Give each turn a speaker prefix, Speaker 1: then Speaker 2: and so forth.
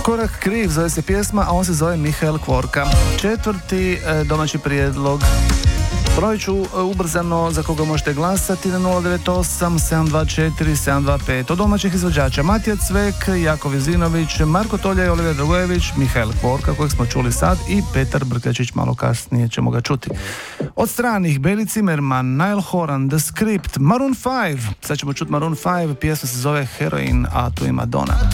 Speaker 1: Korak kriv zove se pjesma, a on se zove Mihael Kvorka. Četvrti domaći prijedlog. Broj ću ubrzano za koga možete glasati na 098 724 725. Od domaćih izvođača Matija Cvek, Jakov Jezinović, Marko Tolja i Oliver Dragojević, Mihael Kvorka kojeg smo čuli sad i Petar Brkačić, malo kasnije ćemo ga čuti. Od stranih Bailey Zimmerman, Niall Horan, The Script, Maroon 5. Sad ćemo čuti Maroon 5, pjesma se zove Heroin, a tu ima Donna.